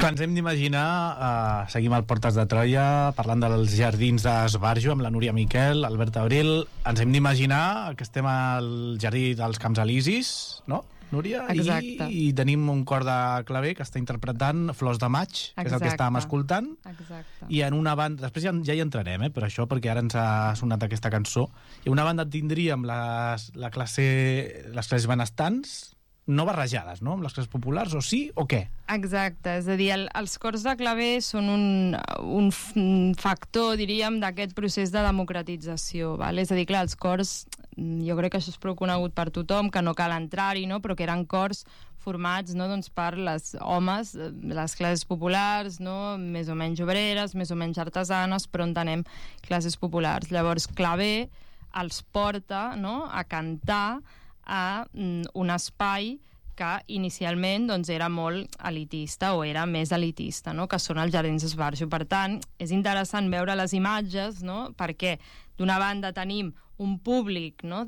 Clar, ens hem d'imaginar, seguim al Portes de Troia, parlant dels jardins d'Esbarjo, amb la Núria Miquel, Albert Abril. Ens hem d'imaginar que estem al jardí dels Camps Elisis, no, Núria? Exacte. I tenim un cor de claver que està interpretant Flors de Maig, que és el que estàvem escoltant. Exacte. I en una banda, després ja hi entrarem, per això, perquè ara ens ha sonat aquesta cançó. I una banda tindríem les classes benestants, no barrejades, no?, amb les classes populars, o sí, o què? Exacte, és a dir, els cors de claver són un factor, diríem, d'aquest procés de democratització, val? És a dir, clar, els cors, jo crec que això és prou conegut per tothom, que no cal entrar-hi, no?, però que eren cors formats, no?, doncs per les homes, les classes populars, no?, més o menys obreres, més o menys artesanes, però entenem classes populars. Llavors, claver els porta, no?, a cantar a un espai que inicialment doncs, era molt elitista o era més elitista, no?, que són els jardins d'Esbarjo. Per tant, és interessant veure les imatges, no?, perquè d'una banda tenim un públic, no?,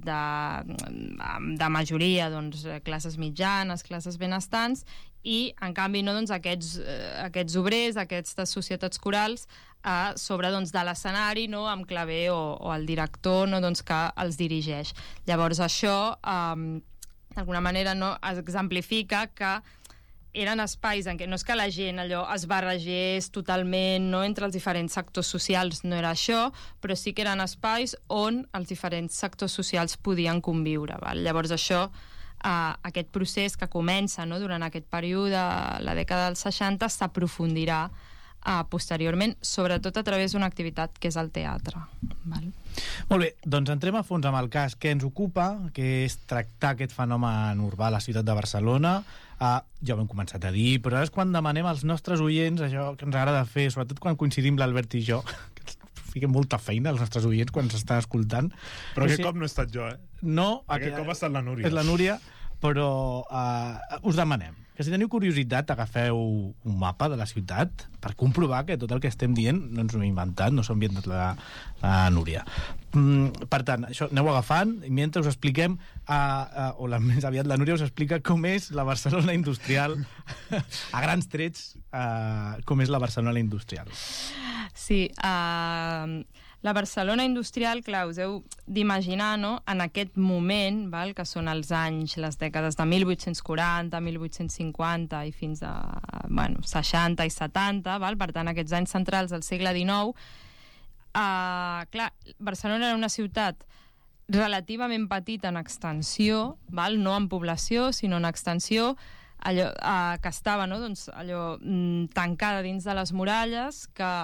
de majoria, doncs, classes mitjanes, classes benestants, i en canvi no, doncs, aquests obrers, aquestes societats corals a sobre, doncs, de l'escenari, no?, amb claver o el director, no?, doncs, que els dirigeix. Llavors això d'alguna manera, no, exemplifica que eren espais en què no és que la gent allò es barregés totalment, no, entre els diferents sectors socials, no era això, però sí que eren espais on els diferents sectors socials podien conviure, val? Llavors això, aquest procés que comença, no, durant aquest període, la dècada dels 60, s'aprofundirà posteriorment, sobretot a través d'una activitat que és el teatre. Val? Molt bé, doncs entrem a fons amb el cas que ens ocupa, que és tractar aquest fenomen urbà a la ciutat de Barcelona. Ja ho hem començat a dir, però ara és quan demanem als nostres oients allò que ens agrada fer, sobretot quan coincidim l'Albert i jo, que fiquem molta feina als nostres oients quan s'estan escoltant. Però aquest cop no he estat jo, No, aquest cop ha estat la Núria. És la Núria, però us demanem que si teniu curiositat agafeu un mapa de la ciutat per comprovar que tot el que estem dient no ens ho hem inventat, no s'ho ha inventat la Núria. Per tant, això aneu agafant i mentre us expliquem més aviat la Núria us explica com és la Barcelona industrial a grans trets, com és la Barcelona industrial. Sí, la Barcelona industrial, clar, us heu d'imaginar, no?, en aquest moment, val, que són els anys, les dècades de 1840, 1850 i fins a 60 i 70, val? Per tant, aquests anys centrals del segle XIX, clar, Barcelona era una ciutat relativament petita en extensió, val? No en població, sinó en extensió, allò, que estava, no?, doncs, allò, tancada dins de les muralles, que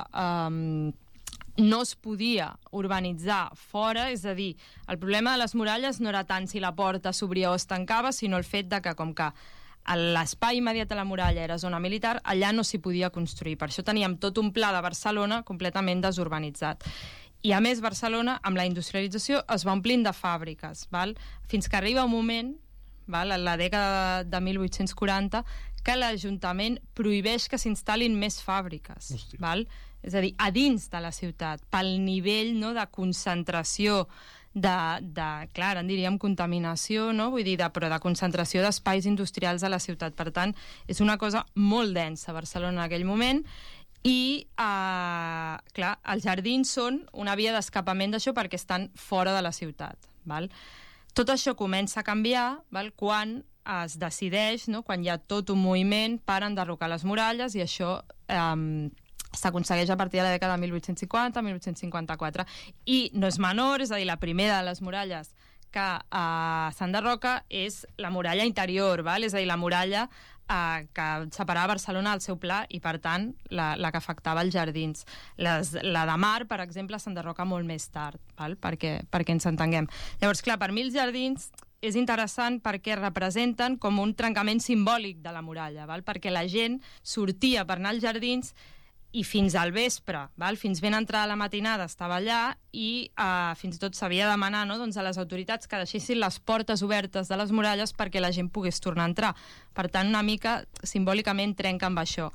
no es podia urbanitzar fora, és a dir, el problema de les muralles no era tant si la porta s'obria o es tancava, sinó el fet de que, com que l'espai immediat a la muralla era zona militar, allà no s'hi podia construir. Per això teníem tot un pla de Barcelona completament desurbanitzat. I a més, Barcelona, amb la industrialització, es va omplint de fàbriques, val? Fins que arriba un moment, val, en la dècada de 1840, que l'Ajuntament prohibeix que s'instal·lin més fàbriques. Val? És a dir, a dins de la ciutat, pel nivell, no, de concentració clar, en diríem contaminació, no? Vull dir, però de concentració d'espais industrials a la ciutat. Per tant, és una cosa molt densa Barcelona en aquell moment i, clar, els jardins són una via d'escapament d'això perquè estan fora de la ciutat. Val? Tot això comença a canviar, val? Quan es decideix, no? Quan hi ha tot un moviment per enderrocar les muralles, i això s'aconsegueix a partir de la dècada de 1850-1854. I no és menor, és a dir, la primera de les muralles que s'enderroca és la muralla interior, val? És a dir, la muralla que separava Barcelona del seu pla i, per tant, la que afectava els jardins. La de Mar, per exemple, s'enderroca molt més tard, val? Perquè ens entenguem. Llavors, clar, per mi els jardins és interessant perquè representen com un trencament simbòlic de la muralla, val? Perquè la gent sortia per anar als jardins i fins al vespre, val? Fins ben entrada la matinada estava allà i fins i tot s'havia de demanar, no? Doncs a les autoritats que deixessin les portes obertes de les muralles perquè la gent pogués tornar a entrar. Per tant, una mica simbòlicament trenca amb això.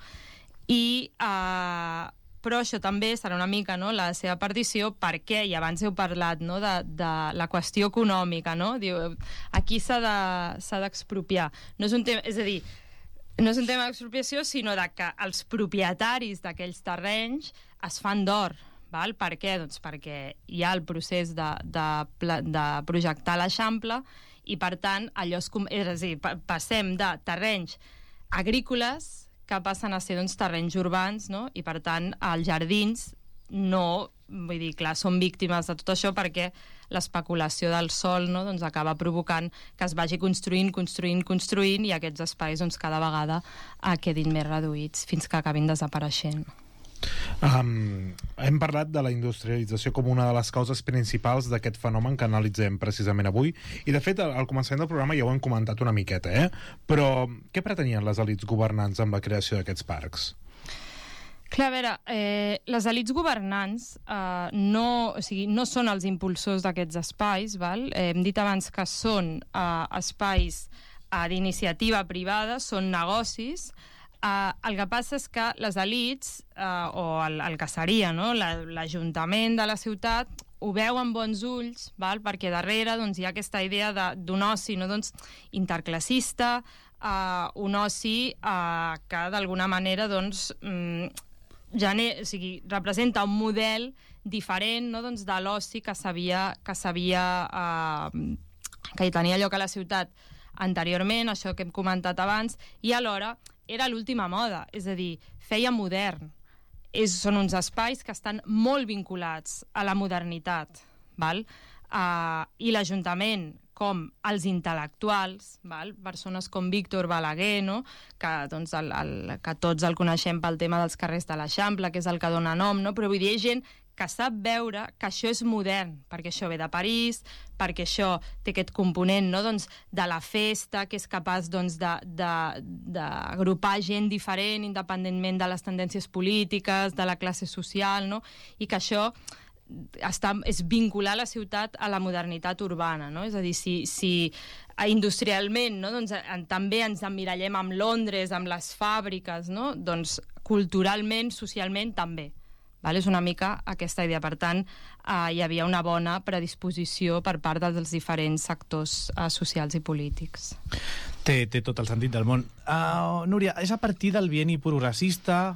Però això també serà una mica, no, la seva perdició, perquè, i abans heu parlat, no, de la qüestió econòmica, no? Diu, aquí s'ha d'expropiar. No és un tema, és a dir, No és un tema d'expropiació, sinó de que els propietaris d'aquells terrenys es fan d'or. Val? Per què? Doncs perquè hi ha el procés de projectar l'Eixample i, per tant, és a dir, passem de terrenys agrícoles que passen a ser terrenys urbans, no? I, per tant, els jardins no... Vull dir, clar, són víctimes de tot això perquè l'especulació del sòl, no? Acaba provocant que es vagi construint i aquests espais cada vegada quedin més reduïts fins que acabin desapareixent. Hem parlat de la industrialització com una de les causes principals d'aquest fenomen que analitzem precisament avui, i de fet al començament del programa ja ho hem comentat una miqueta, però què pretenien les elits governants amb la creació d'aquests parcs? Clar, a veure, les elits governants no són els impulsors d'aquests espais, val? Hem dit abans que són espais d'iniciativa privada, són negocis. El que passa és que les elits, o el que seria l'Ajuntament de la ciutat, ho veu amb bons ulls, val? Perquè darrere hi ha aquesta idea d'un oci interclassista, un oci que d'alguna manera representa un model diferent de l'oci que tenia lloc a la ciutat anteriorment, això que hem comentat abans, i alhora era l'última moda, és a dir, feia modern. Són uns espais que estan molt vinculats a la modernitat, val? I l'Ajuntament, com els intel·lectuals, val? Persones com Víctor Balaguer, no? Que tots el coneixem pel tema dels carrers de l'Eixample, que és el que dona nom, no? Però vull dir, gent que sap veure que això és modern, perquè això ve de París, perquè això té aquest component de la festa, que és capaç d'agrupar gent diferent, independentment de les tendències polítiques, de la classe social, no? I que això és vincular la ciutat a la modernitat urbana, no? És a dir, si industrialment també ens emmirallem amb Londres, amb les fàbriques, no? Doncs culturalment, socialment també. És una mica aquesta idea. Per tant, hi havia una bona predisposició per part dels diferents sectors socials i polítics. Té tot el sentit del món. Núria, és a partir del bienni progressista,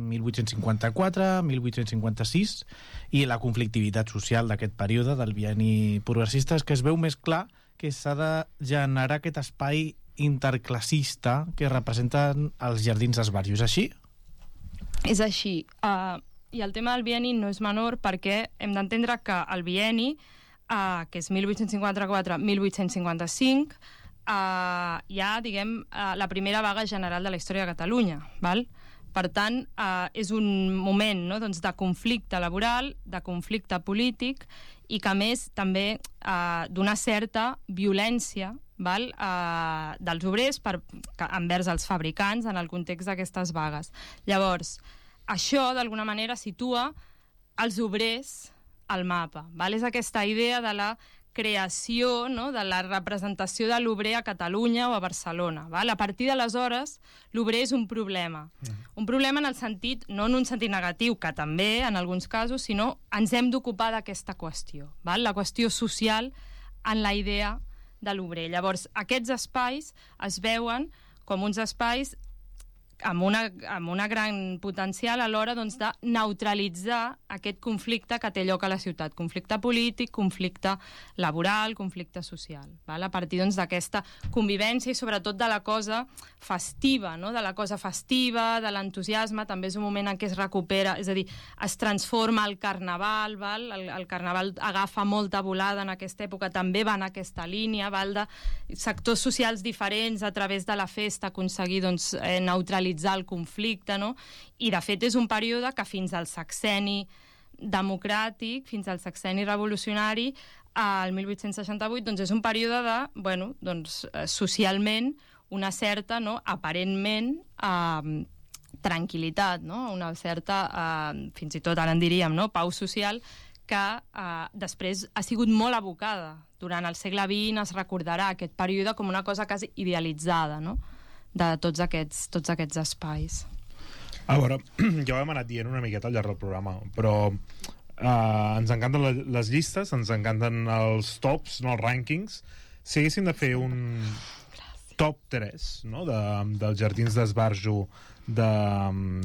1854-1856, i la conflictivitat social d'aquest període del bienni progressista és que es veu més clar que s'ha de generar aquest espai interclassista que representen els jardins dels barris. És així? És així. I el tema del bienni no és menor perquè hem d'entendre que el bienni, que és 1854-1855, hi ha, la primera vaga general de la història de Catalunya, val? Per tant, és un moment de conflicte laboral, de conflicte polític, i que a més també d'una certa violència dels obrers envers els fabricants en el context d'aquestes vagues. Llavors, això, d'alguna manera, situa els obrers al mapa. És aquesta idea de la creació, de la representació de l'obrer a Catalunya o a Barcelona. A partir d'aleshores, l'obrer és un problema. Un problema en el sentit, no en un sentit negatiu, que també, en alguns casos, sinó ens hem d'ocupar d'aquesta qüestió. La qüestió social en la idea de l'obrer. Llavors, aquests espais es veuen com uns espais amb una gran potencial a l'hora de neutralitzar aquest conflicte que té lloc a la ciutat. Conflicte polític, conflicte laboral, conflicte social. A partir d'aquesta convivència i sobretot de la cosa festiva, de la cosa festiva, de l'entusiasme. També és un moment en què es recupera, és a dir, es transforma el carnaval, el carnaval agafa molta volada en aquesta època, també va en aquesta línia, de sectors socials diferents a través de la festa aconseguir neutralitzar el conflicte, no? I de fet és un període que fins al sexenni democràtic, fins al sexenni revolucionari, al 1868, és un període de, socialment, una certa, aparentment, tranquil·litat, una certa, fins i tot ara en diríem, pau social, que després ha sigut molt abocada. Durant el segle XX es recordarà aquest període com una cosa quasi idealitzada, de tots aquests espais. A veure, ja ho hem anat dient una miqueta al llarg del programa, però ens encanten les llistes, ens encanten els tops, els rànquings. Si haguéssim de fer un top 3, no?, dels jardins d'esbarjo